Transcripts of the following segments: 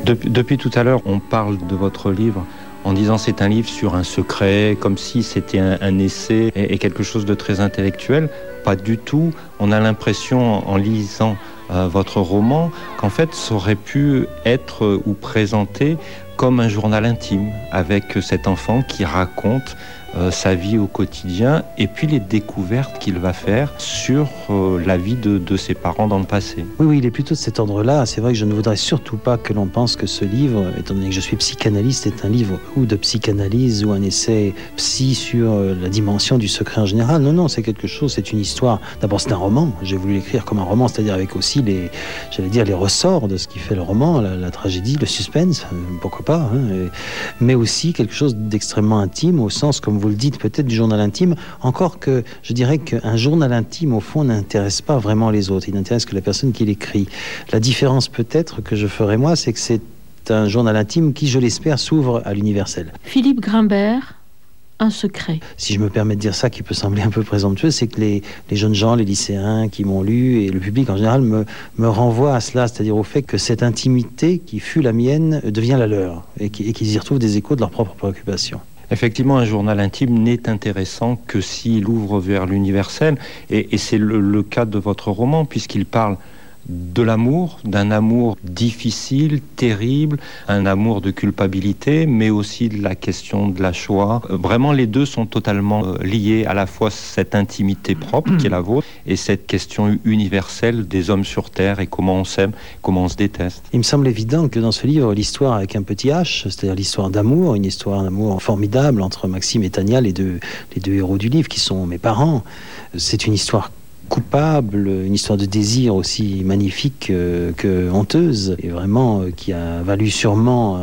Depuis tout à l'heure, on parle de votre livre en disant c'est un livre sur un secret, comme si c'était un essai et quelque chose de très intellectuel. Pas du tout. On a l'impression, en lisant votre roman, qu'en fait, ça aurait pu être ou présenté comme un journal intime, avec cet enfant qui raconte sa vie au quotidien et puis les découvertes qu'il va faire sur la vie de ses parents dans le passé. Oui, il est plutôt de cet ordre-là. C'est vrai que je ne voudrais surtout pas que l'on pense que ce livre, étant donné que je suis psychanalyste, est un livre ou de psychanalyse ou un essai psy sur la dimension du secret en général. Non, c'est quelque chose, c'est une histoire. D'abord, c'est un roman. J'ai voulu l'écrire comme un roman, c'est-à-dire avec aussi les ressorts de ce qui fait le roman, la tragédie, le suspense, pourquoi pas, mais aussi quelque chose d'extrêmement intime au sens, comme vous le dites, peut-être du journal intime, encore que je dirais qu'un journal intime, au fond, n'intéresse pas vraiment les autres. Il n'intéresse que la personne qui l'écrit. La différence peut-être que je ferai moi, c'est que c'est un journal intime qui, je l'espère, s'ouvre à l'universel. Philippe Grimbert, un secret. Si je me permets de dire ça, qui peut sembler un peu présomptueux, c'est que les jeunes gens, les lycéens qui m'ont lu, et le public en général, me renvoient à cela, c'est-à-dire au fait que cette intimité qui fut la mienne devient la leur, et qu'ils y retrouvent des échos de leurs propres préoccupations. Effectivement, un journal intime n'est intéressant que s'il ouvre vers l'universel, et c'est le cas de votre roman, puisqu'il parle de l'amour, d'un amour difficile, terrible, un amour de culpabilité, mais aussi de la question de la Shoah. Vraiment, les deux sont totalement liés, à la fois cette intimité propre qui est la vôtre et cette question universelle des hommes sur Terre et comment on s'aime, comment on se déteste. Il me semble évident que dans ce livre, l'histoire avec un petit H, c'est-à-dire l'histoire d'amour, une histoire d'amour formidable entre Maxime et Tania, les deux héros du livre, qui sont mes parents, c'est une histoire coupable, une histoire de désir aussi magnifique que honteuse, et vraiment qui a valu sûrement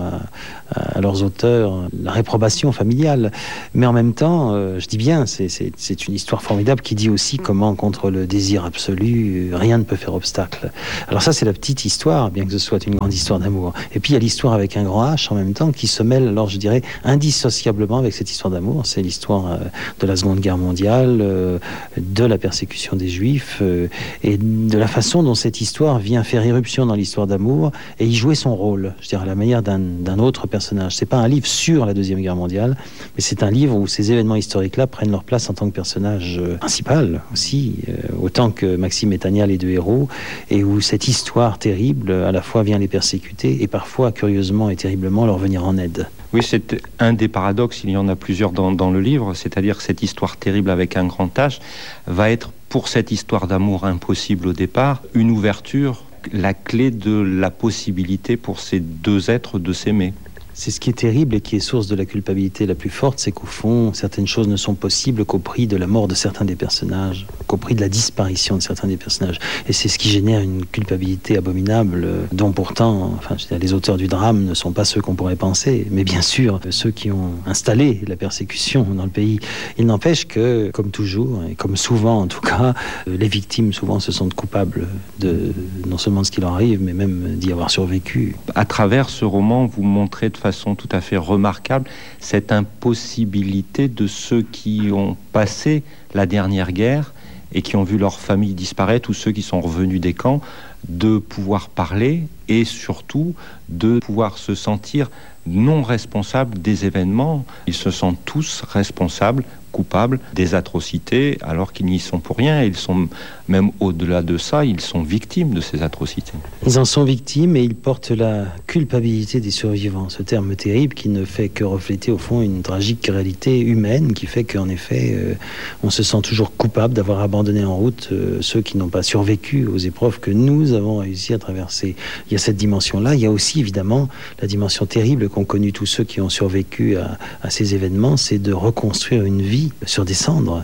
à leurs auteurs la réprobation familiale. Mais en même temps, je dis bien, c'est une histoire formidable qui dit aussi comment, contre le désir absolu, rien ne peut faire obstacle. Alors ça, c'est la petite histoire, bien que ce soit une grande histoire d'amour. Et puis il y a l'histoire avec un grand H en même temps qui se mêle, alors je dirais, indissociablement avec cette histoire d'amour. C'est l'histoire de la Seconde Guerre mondiale, de la persécution des Juifs, et de la façon dont cette histoire vient faire irruption dans l'histoire d'amour et y jouer son rôle, je dirais, à la manière d'un autre personnage. C'est pas un livre sur la Deuxième Guerre mondiale, mais c'est un livre où ces événements historiques-là prennent leur place en tant que personnage principal aussi, autant que Maxime et Tania, les deux héros, et où cette histoire terrible à la fois vient les persécuter et parfois, curieusement et terriblement, leur venir en aide. Oui, c'est un des paradoxes, il y en a plusieurs dans le livre, c'est-à-dire que cette histoire terrible avec un grand H va être, pour cette histoire d'amour impossible au départ, une ouverture, la clé de la possibilité pour ces deux êtres de s'aimer. C'est ce qui est terrible et qui est source de la culpabilité la plus forte, c'est qu'au fond, certaines choses ne sont possibles qu'au prix de la mort de certains des personnages, qu'au prix de la disparition de certains des personnages. Et c'est ce qui génère une culpabilité abominable, dont pourtant, enfin, je veux dire, les auteurs du drame ne sont pas ceux qu'on pourrait penser, mais bien sûr, ceux qui ont installé la persécution dans le pays. Il n'empêche que, comme toujours, et comme souvent en tout cas, les victimes souvent se sentent coupables de non seulement de ce qui leur arrive, mais même d'y avoir survécu. À travers ce roman, vous montrez de façon tout à fait remarquable cette impossibilité de ceux qui ont passé la dernière guerre et qui ont vu leur famille disparaître, ou ceux qui sont revenus des camps, de pouvoir parler et surtout de pouvoir se sentir non responsables des événements. Ils se sentent tous responsables, coupables des atrocités, alors qu'ils n'y sont pour rien. Ils sont même au-delà de ça, ils sont victimes de ces atrocités. Ils en sont victimes et ils portent la culpabilité des survivants. Ce terme terrible qui ne fait que refléter au fond une tragique réalité humaine, qui fait qu'en effet, on se sent toujours coupable d'avoir abandonné en route ceux qui n'ont pas survécu aux épreuves que nous avons réussi à traverser. Il y a cette dimension-là. Il y a aussi évidemment la dimension terrible qu'ont connue tous ceux qui ont survécu à ces événements, c'est de reconstruire une vie sur des cendres.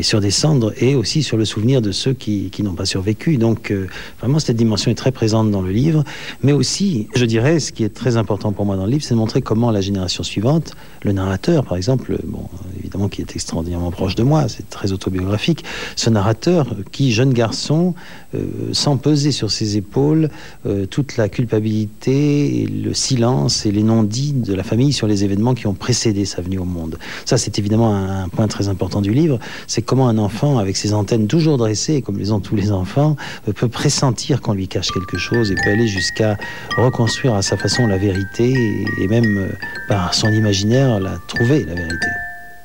Et aussi sur le souvenir de ceux qui n'ont pas survécu. Donc vraiment cette dimension est très présente dans le livre, mais aussi, je dirais, ce qui est très important pour moi dans le livre, c'est de montrer comment la génération suivante, le narrateur par exemple, bon, évidemment qui est extraordinairement proche de moi, c'est très autobiographique, ce narrateur qui, jeune garçon, sent peser sur ses épaules toute la culpabilité, et le silence et les non-dits de la famille sur les événements qui ont précédé sa venue au monde. Ça, c'est évidemment un point point très important du livre, c'est comment un enfant, avec ses antennes toujours dressées, comme les ont tous les enfants, peut pressentir qu'on lui cache quelque chose et peut aller jusqu'à reconstruire à sa façon la vérité et même par son imaginaire la trouver, la vérité.